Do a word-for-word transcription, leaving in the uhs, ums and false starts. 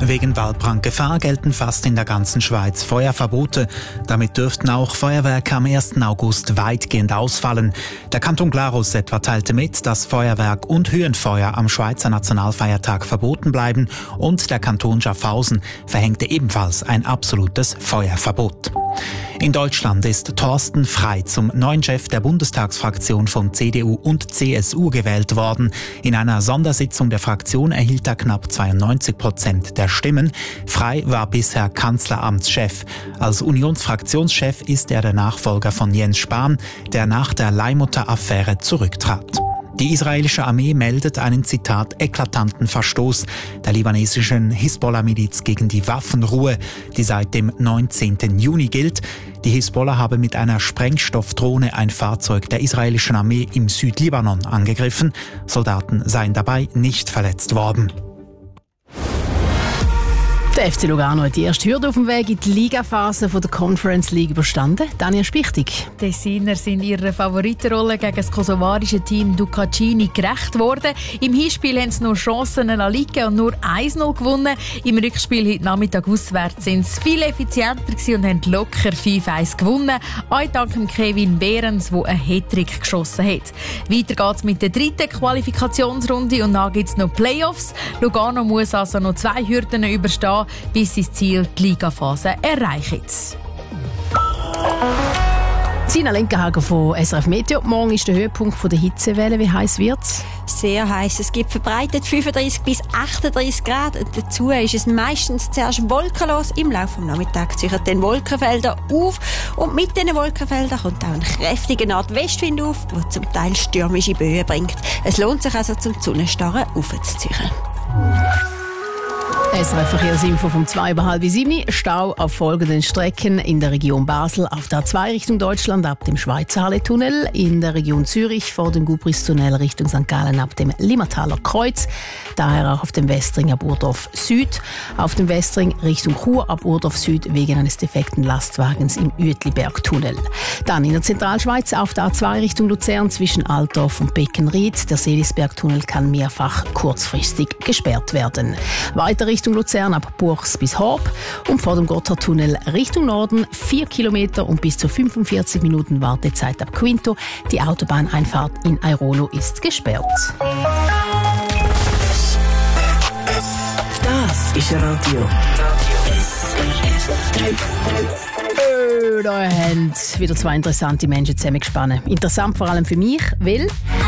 Wegen Waldbrandgefahr gelten fast in der ganzen Schweiz Feuerverbote. Damit dürften auch Feuerwerke am ersten August weitgehend ausfallen. Der Kanton Glarus etwa teilte mit, dass Feuerwerk und Höhenfeuer am Schweizer Nationalfeiertag verboten bleiben, und der Kanton Schaffhausen verhängte ebenfalls ein absolutes Feuerverbot. In Deutschland ist Thorsten Frey zum neuen Chef der Bundestagsfraktion von C D U und C S U gewählt worden. In einer Sondersitzung der Fraktion erhielt er knapp zweiundneunzig Prozent der Stimmen. Frey war bisher Kanzleramtschef. Als Unionsfraktionschef ist er der Nachfolger von Jens Spahn, der nach der Leihmutter-Affäre zurücktrat. Die israelische Armee meldet einen, Zitat, eklatanten Verstoß der libanesischen Hisbollah-Miliz gegen die Waffenruhe, die seit dem neunzehnten Juni gilt. Die Hisbollah habe mit einer Sprengstoffdrohne ein Fahrzeug der israelischen Armee im Südlibanon angegriffen. Soldaten seien dabei nicht verletzt worden. Der F C Lugano hat die erste Hürde auf dem Weg in die Ligaphase der Conference League überstanden. Daniel Spichtig. Die Tessiner sind ihrer Favoritenrolle gegen das kosovarische Team Ducacini gerecht worden. Im Hinspiel haben sie nur Chancen liegen und nur eins null gewonnen. Im Rückspiel heute Nachmittag auswärts sind sie viel effizienter und haben locker fünf eins gewonnen. Auch dank Kevin Behrens, der einen Hattrick geschossen hat. Weiter geht es mit der dritten Qualifikationsrunde und dann gibt es noch Playoffs. Lugano muss also noch zwei Hürden überstehen, bis sie das Ziel die Ligaphase erreichen. Sina Lenkenhagen von S R F Meteo. Morgen ist der Höhepunkt der Hitzewelle. Wie heiß wird's? Sehr heiß. Es gibt verbreitet fünfunddreißig bis achtunddreißig Grad. Dazu ist es meistens zuerst wolkenlos. Im Laufe des Nachmittags ziehen dann Wolkenfelder auf. Und mit diesen Wolkenfeldern kommt auch ein kräftiger Nordwestwind auf, der zum Teil stürmische Böen bringt. Es lohnt sich also, zum Sonnenstarren aufzuziehen. S R F-Verkehrsinfo vom zwei über halb sieben. Stau auf folgenden Strecken in der Region Basel auf der A zwei Richtung Deutschland ab dem Schweizer Halle-Tunnel, in der Region Zürich vor dem Gubris-Tunnel Richtung Sankt Gallen ab dem Limmertaler Kreuz, daher auch auf dem Westring ab Urdorf Süd, auf dem Westring Richtung Chur ab Urdorf Süd wegen eines defekten Lastwagens im Uetliberg-Tunnel. Dann in der Zentralschweiz auf der A zwei Richtung Luzern zwischen Altdorf und Beckenried. Der Seelisberg-Tunnel kann mehrfach kurzfristig gesperrt werden. Weiter Richtung Luzern ab Buchs bis Horb und vor dem Gotthardtunnel Richtung Norden vier Kilometer und bis zu fünfundvierzig Minuten Wartezeit ab Quinto. Die Autobahneinfahrt in Airolo ist gesperrt. Das ist Radio S R F. Da haben wieder zwei interessante Menschen zusammengespannt. Interessant vor allem für mich, weil